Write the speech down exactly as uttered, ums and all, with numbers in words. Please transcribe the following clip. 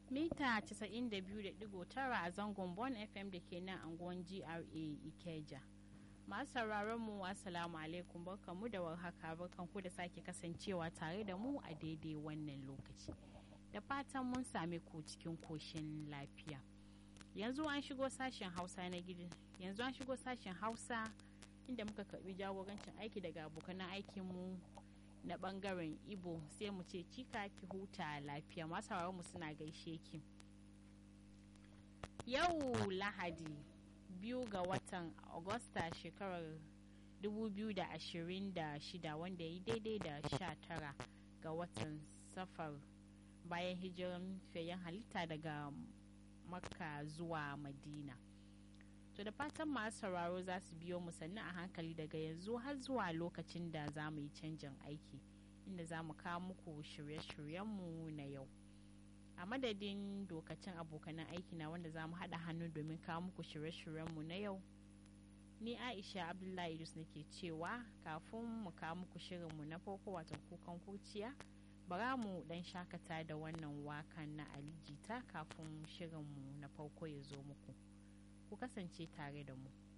mita casa'in da biyu da digo tara a zangon Bon F M da ke nan anguwan G R A Ikeja. Masu sauraron mu assalamu alaikum, barkanmu da warhaka, barkanku da sake kasancewa tare da mu a daidai wannan lokaci. Da fatan mun same ku cikin koshin lafiya. Yanzu an shigo sashen Hausa na gidan. Yanzu an shigo sashen Hausa inda muka karbi jagorancin aiki daga abokan aikinmu na bangaren Igbo, sai mu ce cika ki huta lafiya. Masu sauraron mu suna gaishe ki. Yau Lahadi biyu ga watan Agusta shekarar dubu biyu da ashirin da shida wanda ya yi daidai da sha tara ga watan Safar bayan hijiran fiyayyen halitta daga Makka zuwa Madina. To da fatan masu sauraro za su biyo mu sannu a hankali daga yanzu har zuwa lokacin da za mu yi canjin aiki, inda za mu kawo muku shirye-shiryenmu na yau. A madadin dokacin abokanan aiki na wanda za mu haɗa hannu domin kawo muku shirye-shiryenmu na yau, ni Aisha Abdullahi Idris nake cewa kafin mu kawo muku shirinmu na farko wato kukan kurciya, bara mu dan shakata da wannan wakan na Ali Jita kafin shirinmu na farko ya zo muku. Ku kasance tare da mu.